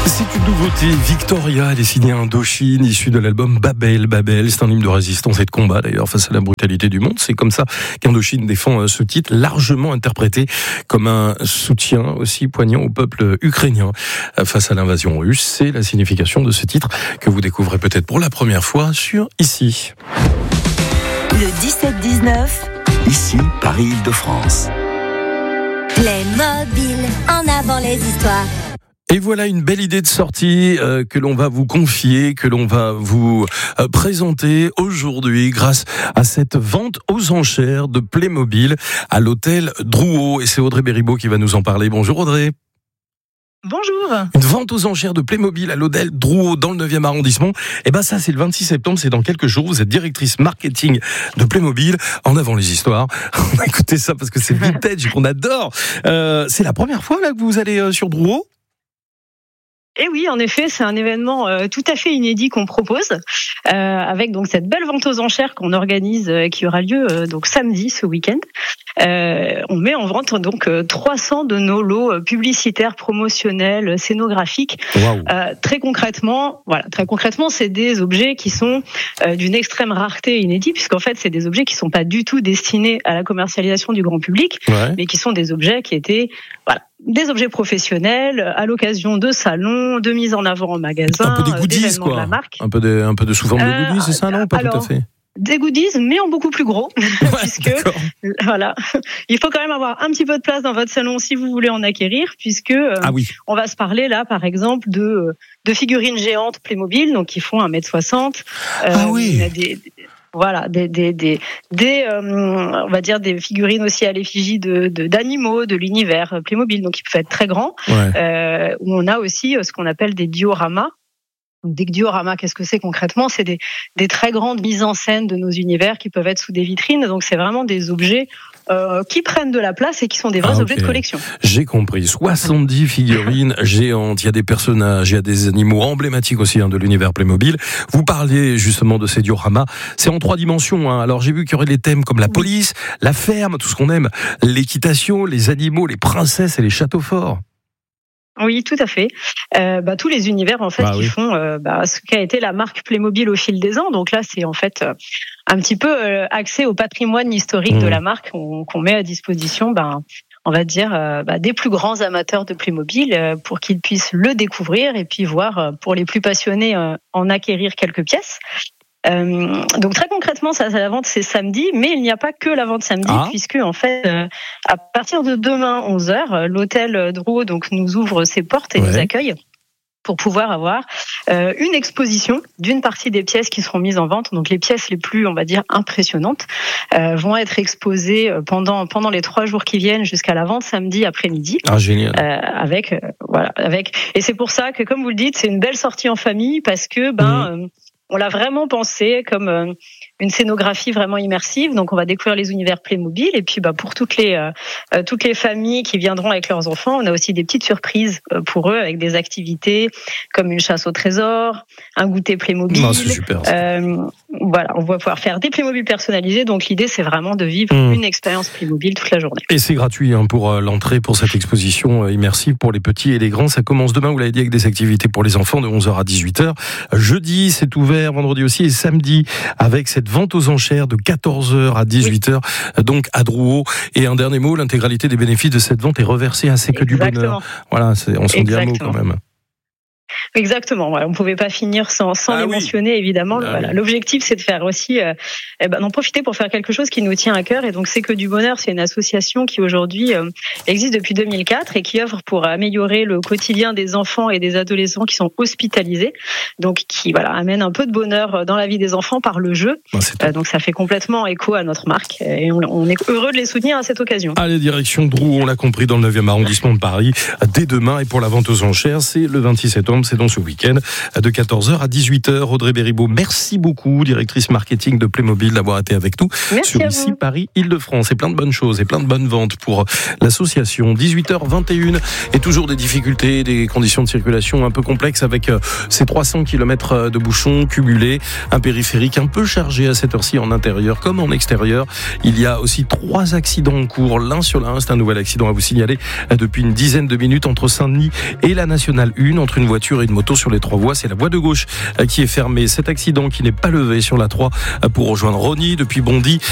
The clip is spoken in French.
C'est une nouveauté, Victoria, elle est signée Indochine, issue de l'album Babel. Babel, c'est un hymne de résistance et de combat d'ailleurs face à la brutalité du monde. C'est comme ça qu'Indochine défend ce titre, largement interprété comme un soutien aussi poignant au peuple ukrainien face à l'invasion russe. C'est la signification de ce titre que vous découvrez peut-être pour la première fois sur Ici. Le 17-19, Ici, Paris-Île-de-France. Playmobil, en avant les histoires. Et voilà une belle idée de sortie que l'on va vous confier, que l'on va vous présenter aujourd'hui grâce à cette vente aux enchères de Playmobil à l'hôtel Drouot. Et c'est Audrey Béribaud qui va nous en parler. Bonjour Audrey. Bonjour. Une vente aux enchères de Playmobil à l'hôtel Drouot dans le 9e arrondissement. Et ben ça c'est le 26 septembre, c'est dans quelques jours. Vous êtes directrice marketing de Playmobil. En avant les histoires. Écoutez ça parce que c'est vintage et qu'on adore. C'est la première fois là que vous allez sur Drouot ? Et oui, en effet, c'est un événement tout à fait inédit qu'on propose, avec donc cette belle vente aux enchères qu'on organise, qui aura lieu donc samedi ce week-end. On met en vente donc 300 de nos lots publicitaires, promotionnels, scénographiques. Wow. Très concrètement, c'est des objets qui sont d'une extrême rareté et inédits, puisqu'en fait, c'est des objets qui sont pas du tout destinés à la commercialisation du grand public, mais qui sont des objets qui étaient des objets professionnels à l'occasion de salons, de mise en avant en magasin, un peu des goodies quoi, de la marque. Un peu de sous forme de goodies, c'est ça non? Pas tout à fait. Des goodies, mais en beaucoup plus gros, puisque il faut quand même avoir un petit peu de place dans votre salon si vous voulez en acquérir, puisque on va se parler là, par exemple, de figurines géantes Playmobil, donc qui font 1m60. On va dire des figurines aussi à l'effigie d'animaux de l'univers Playmobil, donc qui peuvent être très grands. Où on a aussi ce qu'on appelle des dioramas. Des dioramas, qu'est-ce que c'est concrètement? C'est des très grandes mises en scène de nos univers qui peuvent être sous des vitrines. Donc c'est vraiment des objets qui prennent de la place et qui sont des vrais objets de collection. J'ai compris. 70 figurines géantes. Il y a des personnages, il y a des animaux emblématiques aussi de l'univers Playmobil. Vous parliez justement de ces dioramas. C'est en 3 dimensions. Alors j'ai vu qu'il y aurait des thèmes comme la police, la ferme, tout ce qu'on aime, l'équitation, les animaux, les princesses et les châteaux forts. Oui, tout à fait. Tous les univers en fait qui font ce qu'a été la marque Playmobil au fil des ans. Donc là, c'est en fait un petit peu accès au patrimoine historique de la marque qu'on met à disposition. On va dire des plus grands amateurs de Playmobil pour qu'ils puissent le découvrir et puis voir pour les plus passionnés en acquérir quelques pièces. Donc très concrètement, la vente c'est samedi, mais il n'y a pas que la vente samedi, puisque en fait, à partir de demain 11h, l'hôtel Drouot donc nous ouvre ses portes et nous accueille pour pouvoir avoir une exposition d'une partie des pièces qui seront mises en vente. Donc les pièces les plus, on va dire, impressionnantes vont être exposées pendant les 3 jours qui viennent jusqu'à la vente samedi après-midi. Génial. Et c'est pour ça que, comme vous le dites, c'est une belle sortie en famille parce que on l'a vraiment pensé comme une scénographie vraiment immersive. Donc, on va découvrir les univers Playmobil. Et puis, pour toutes les familles qui viendront avec leurs enfants, on a aussi des petites surprises pour eux avec des activités comme une chasse au trésor, un goûter Playmobil. C'est super. On va pouvoir faire des Playmobil personnalisés. Donc, l'idée, c'est vraiment de vivre une expérience Playmobil toute la journée. Et c'est gratuit pour l'entrée pour cette exposition immersive pour les petits et les grands. Ça commence demain, vous l'avez dit, avec des activités pour les enfants de 11h à 18h. Jeudi, c'est ouvert. Vendredi aussi et samedi avec cette vente aux enchères de 14h à 18h donc à Drouot. Et un dernier mot, l'intégralité des bénéfices de cette vente est reversée à C'est que du bonheur. Voilà, on s'en dit un mot quand même. Exactement. On ne pouvait pas finir sans les mentionner, évidemment. L'objectif, c'est de faire aussi, d'en profiter pour faire quelque chose qui nous tient à cœur. Et donc, C'est que du bonheur, c'est une association qui aujourd'hui existe depuis 2004 et qui œuvre pour améliorer le quotidien des enfants et des adolescents qui sont hospitalisés. Donc, qui amène un peu de bonheur dans la vie des enfants par le jeu. Donc, ça fait complètement écho à notre marque et on est heureux de les soutenir à cette occasion. Allez, direction Drouot, on l'a compris, dans le 9e arrondissement de Paris, dès demain. Et pour la vente aux enchères, c'est le 26 septembre. C'est donc ce week-end de 14h à 18h. Audrey Béribaud, merci beaucoup, directrice marketing de Playmobil, d'avoir été avec nous sur Ici Paris Île-de-France. Et plein de bonnes choses et plein de bonnes ventes pour l'association. 18h21 et toujours des difficultés, des conditions de circulation un peu complexes avec ces 300 km de bouchons cumulés, un périphérique un peu chargé à cette heure-ci en intérieur comme en extérieur. Il y a aussi 3 accidents en cours, l'un sur l'un. C'est un nouvel accident à vous signaler depuis une dizaine de minutes entre Saint-Denis et la Nationale 1, entre une voiture voiture et une moto sur les 3 voies. C'est la voie de gauche qui est fermée. Cet accident qui n'est pas levé sur la 3 pour rejoindre Rosny depuis Bondy.